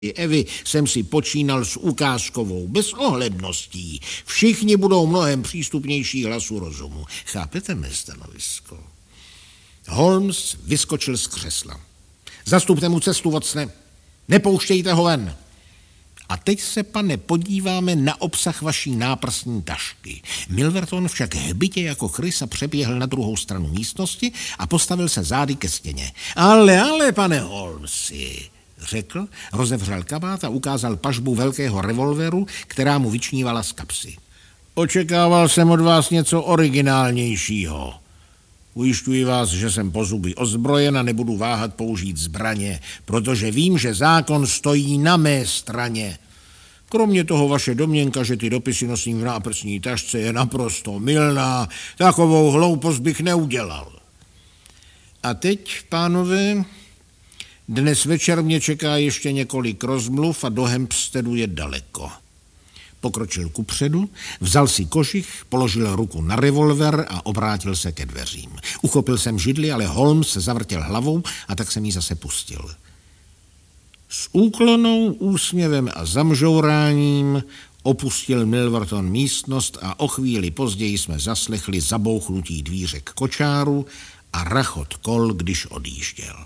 Evy jsem si počínal s ukázkovou bezohledností. Všichni budou mnohem přístupnější hlasu rozumu. Chápete mé stanovisko? Holmes vyskočil z křesla. Zastupte mu cestu, Watson. Nepouštějte ho ven. A teď se, pane, podíváme na obsah vaší náprstní tašky. Milverton však hbitě jako Chrysa přeběhl na druhou stranu místnosti a postavil se zády ke stěně. Ale, pane Holmesi, řekl, rozevřel kabát a ukázal pažbu velkého revolveru, která mu vyčnívala z kapsy. Očekával jsem od vás něco originálnějšího. Ujišťuji vás, že jsem po zuby ozbrojen a nebudu váhat použít zbraně, protože vím, že zákon stojí na mé straně. Kromě toho vaše domněnka, že ty dopisy nosím v náprstní tašce, je naprosto mylná. Takovou hloupost bych neudělal. A teď, pánové, dnes večer mě čeká ještě několik rozmluv a do Hampsteadu je daleko. Pokročil kupředu, vzal si kožich, položil ruku na revolver a obrátil se ke dveřím. Uchopil jsem židli, ale Holmes se zavrtěl hlavou a tak jsem ji zase pustil. S úklonou, úsměvem a zamžouráním opustil Milverton místnost a o chvíli později jsme zaslechli zabouchnutí dvířek kočáru a rachot kol, když odjížděl.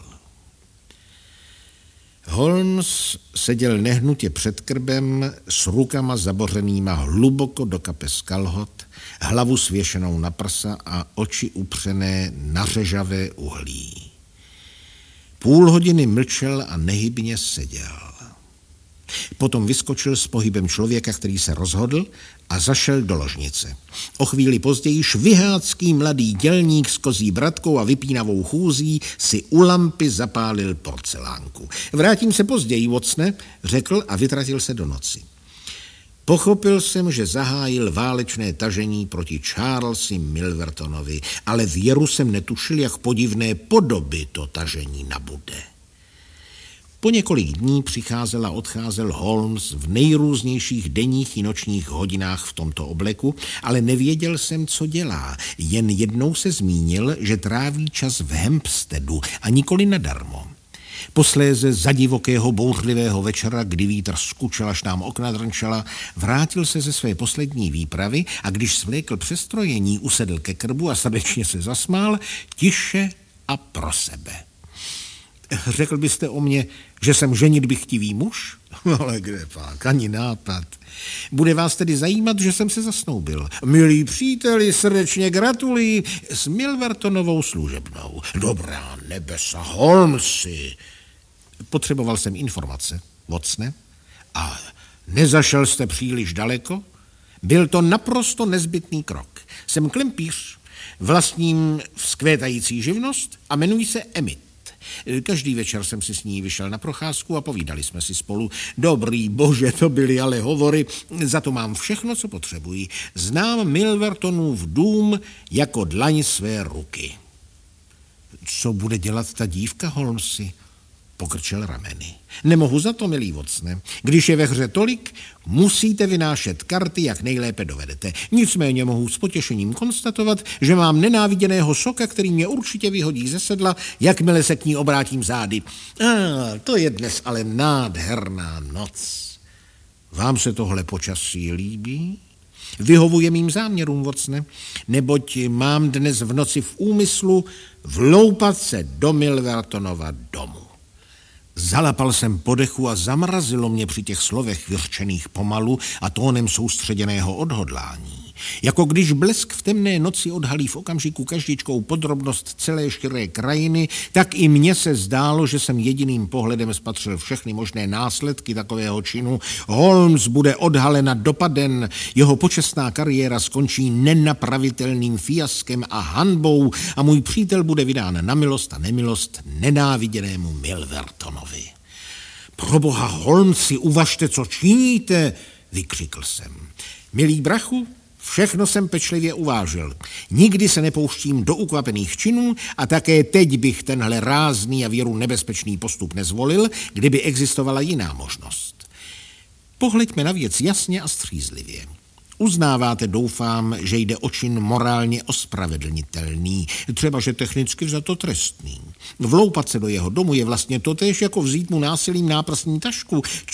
Holmes seděl nehnutě před krbem s rukama zabořenýma hluboko do kapes kalhot, hlavu svěšenou na prsa a oči upřené na řežavé uhlí. Půl hodiny mlčel a nehybně seděl. Potom vyskočil s pohybem člověka, který se rozhodl, a zašel do ložnice. O chvíli později švihácký mladý dělník s kozí bratkou a vypínavou chůzí si u lampy zapálil porcelánku. Vrátím se později, Watsone, řekl a vytratil se do noci. Pochopil jsem, že zahájil válečné tažení proti Charlesi Milvertonovi, ale věru jsem netušil, jak podivné podoby to tažení nabude. Po několik dní přicházel a odcházel Holmes v nejrůznějších denních i nočních hodinách v tomto obleku, ale nevěděl jsem, co dělá. Jen jednou se zmínil, že tráví čas v Hampsteadu a nikoli nadarmo. Posléze za divokého bouřlivého večera, kdy vítr skučel až nám okna drnčela, vrátil se ze své poslední výpravy a když svlékl přestrojení, usedl ke krbu a srdečně se zasmál, tiše a pro sebe. Řekl byste o mně, že jsem ženitbychtivý muž? Ale kde pak, ani nápad. Bude vás tedy zajímat, že jsem se zasnoubil. Milí příteli, srdečně gratuluji s Milvertonovou služebnou. Dobrá nebesa, Holmesi. Potřeboval jsem informace, Watsone. A nezašel jste příliš daleko? Byl to naprosto nezbytný krok. Jsem klempíř, vlastním vzkvétající živnost a jmenuji se Emmet. Každý večer jsem si s ní vyšel na procházku a povídali jsme si spolu. Dobrý bože, to byly ale hovory, za to mám všechno, co potřebuji. Znám Milvertonův dům jako dlaň své ruky. Co bude dělat ta dívka, Holmesi? Pokrčil rameny. Nemohu za to, milý Watsone. Když je ve hře tolik, musíte vynášet karty, jak nejlépe dovedete. Nicméně mohu s potěšením konstatovat, že mám nenáviděného soka, který mě určitě vyhodí ze sedla, jakmile se k ní obrátím zády. To je dnes ale nádherná noc. Vám se tohle počasí líbí? Vyhovuje mým záměrům, Watsone, neboť mám dnes v noci v úmyslu vloupat se do Milvertonova domu. Zalapal jsem po dechu a zamrazilo mě při těch slovech vyřčených pomalu a tónem soustředěného odhodlání. Jako když blesk v temné noci odhalí v okamžiku každičkou podrobnost celé širé krajiny, tak i mně se zdálo, že jsem jediným pohledem spatřil všechny možné následky takového činu. Holmes bude odhalena dopaden, jeho počestná kariéra skončí nenapravitelným fiaskem a hanbou a můj přítel bude vydán na milost a nemilost nenáviděnému Milvertonovi. Proboha, Holmesi, uvažte, co činíte, vykřikl jsem. Milý brachu, všechno jsem pečlivě uvážil. Nikdy se nepouštím do ukvapených činů a také teď bych tenhle rázný a věru nebezpečný postup nezvolil, kdyby existovala jiná možnost. Pohleďme na věc jasně a střízlivě. Uznáváte, doufám, že jde o čin morálně ospravedlnitelný, třeba že technicky vzato trestný. Vloupat se do jeho domu je vlastně totéž, jako vzít mu násilím náprstní tašku,